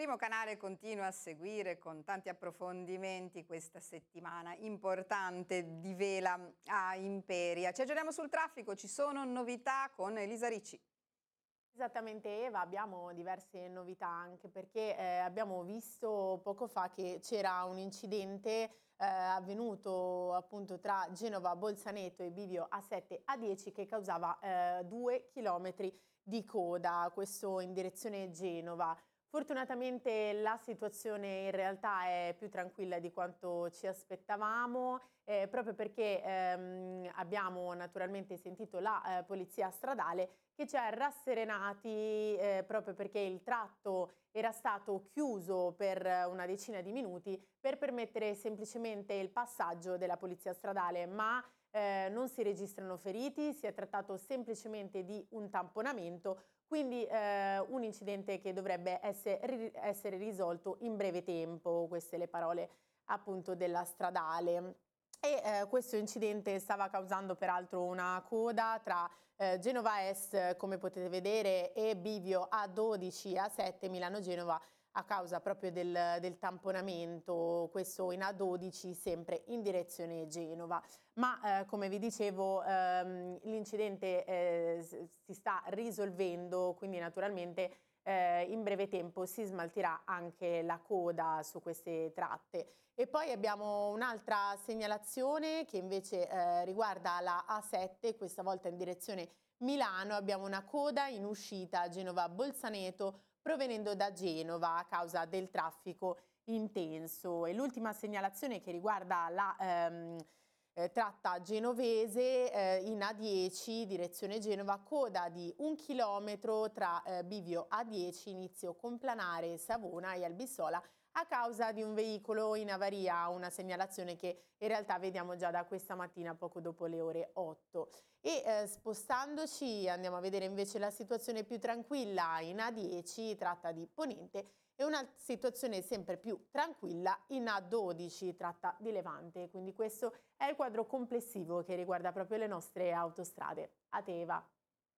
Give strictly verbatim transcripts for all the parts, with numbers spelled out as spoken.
Primo Canale continua a seguire con tanti approfondimenti questa settimana importante di vela a Imperia. Ci aggiorniamo sul traffico, ci sono novità con Elisa Ricci. Esattamente Eva, abbiamo diverse novità anche perché eh, abbiamo visto poco fa che c'era un incidente eh, avvenuto appunto tra Genova Bolzaneto e Bivio A sette A dieci che causava eh, due chilometri di coda, questo in direzione Genova. Fortunatamente la situazione in realtà è più tranquilla di quanto ci aspettavamo, eh, proprio perché ehm, abbiamo naturalmente sentito la eh, polizia stradale che ci ha rasserenati eh, proprio perché il tratto era stato chiuso per una decina di minuti per permettere semplicemente il passaggio della polizia stradale, ma eh, non si registrano feriti, si è trattato semplicemente di un tamponamento, quindi eh, un incidente che dovrebbe essere, essere risolto in breve tempo, queste le parole appunto della stradale. E eh, questo incidente stava causando peraltro una coda tra eh, Genova Est, come potete vedere, e Bivio A dodici A sette Milano-Genova a causa proprio del, del tamponamento, questo in A dodici sempre in direzione Genova. Ma eh, come vi dicevo ehm, l'incidente eh, si sta risolvendo, quindi naturalmente eh, in breve tempo si smaltirà anche la coda su queste tratte. E poi abbiamo un'altra segnalazione che invece eh, riguarda la A sette, questa volta in direzione Milano. Abbiamo una coda in uscita Genova-Bolzaneto provenendo da Genova a causa del traffico intenso. E l'ultima segnalazione che riguarda la ehm, eh, tratta genovese eh, in A dieci direzione Genova, coda di un chilometro tra eh, Bivio A dieci, inizio Complanare, Savona e Albissola a causa di un veicolo in avaria, una segnalazione che in realtà vediamo già da questa mattina poco dopo le ore otto. E eh, spostandoci andiamo a vedere invece la situazione più tranquilla in A dieci, tratta di Ponente, e una situazione sempre più tranquilla in A dodici, tratta di Levante. Quindi questo è il quadro complessivo che riguarda proprio le nostre autostrade. A te Eva.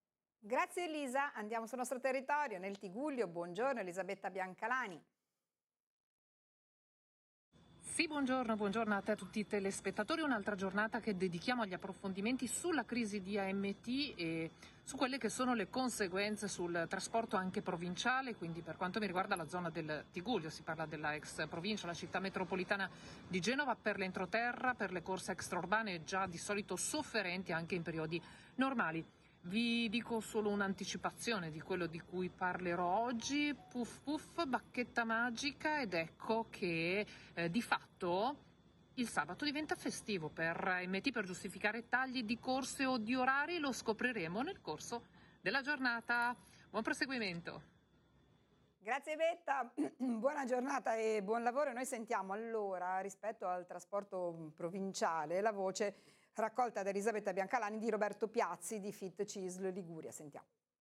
Grazie Elisa, andiamo sul nostro territorio, nel Tigullio. Buongiorno Elisabetta Biancalani. Sì, buongiorno, buongiorno a te e a tutti i telespettatori. Un'altra giornata che dedichiamo agli approfondimenti sulla crisi di A M T e su quelle che sono le conseguenze sul trasporto anche provinciale, quindi per quanto mi riguarda la zona del Tigullio, si parla della ex provincia, la città metropolitana di Genova, per l'entroterra, per le corse extraurbane già di solito sofferenti anche in periodi normali. Vi dico solo un'anticipazione di quello di cui parlerò oggi, puff puff, bacchetta magica, ed ecco che eh, di fatto il sabato diventa festivo per A M T per giustificare tagli di corse o di orari, lo scopriremo nel corso della giornata. Buon proseguimento. Grazie Betta, buona giornata e buon lavoro. Noi sentiamo allora rispetto al trasporto provinciale la voce raccolta da Elisabetta Biancalani di Roberto Piazzi di Fit C I S L Liguria. Sentiamo.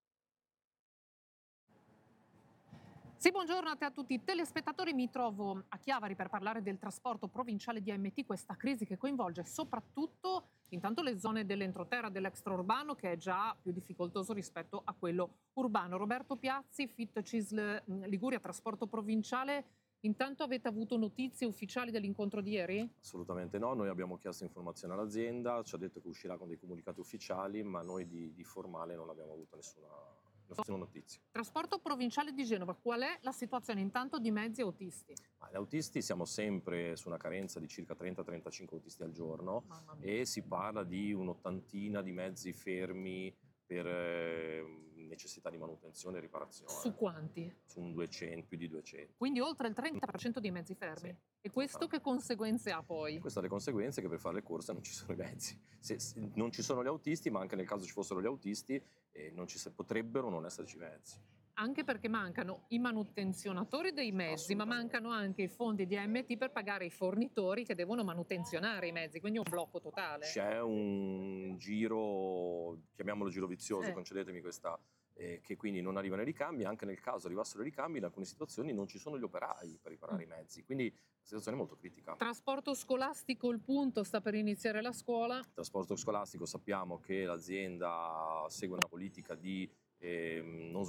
Sì, buongiorno a te a tutti i telespettatori. Mi trovo a Chiavari per parlare del trasporto provinciale di A M T, questa crisi che coinvolge soprattutto intanto le zone dell'entroterra, dell'extraurbano, che è già più difficoltoso rispetto a quello urbano. Roberto Piazzi, Fit C I S L Liguria, trasporto provinciale. Intanto avete avuto notizie ufficiali dell'incontro di ieri? Assolutamente no, noi abbiamo chiesto informazioni all'azienda, ci ha detto che uscirà con dei comunicati ufficiali, ma noi di, di formale non abbiamo avuto nessuna, nessuna notizia. Trasporto provinciale di Genova, qual è la situazione intanto di mezzi e autisti? Ma gli autisti siamo sempre su una carenza di circa trenta trentacinque autisti al giorno e si parla di un'ottantina di mezzi fermi per eh, necessità di manutenzione e riparazione. Su quanti? Su un duecento, più di duecento. Quindi oltre il trenta per cento di mezzi fermi. Sì. E questo che conseguenze ha poi? Questo ha le conseguenze che per fare le corse non ci sono i mezzi. Se, se, non ci sono gli autisti, ma anche nel caso ci fossero gli autisti eh, non ci, potrebbero non esserci mezzi. Anche perché mancano i manutenzionatori dei mezzi, ma mancano anche i fondi di A M T per pagare i fornitori che devono manutenzionare i mezzi, quindi è un blocco totale. C'è un giro, chiamiamolo giro vizioso, sì. concedetemi questa, eh, che quindi non arrivano i ricambi. Anche nel caso arrivassero i ricambi, in alcune situazioni non ci sono gli operai per riparare mm. i mezzi, quindi la situazione è molto critica. Trasporto scolastico, il punto, sta per iniziare la scuola. Trasporto scolastico, sappiamo che l'azienda segue una politica di eh, non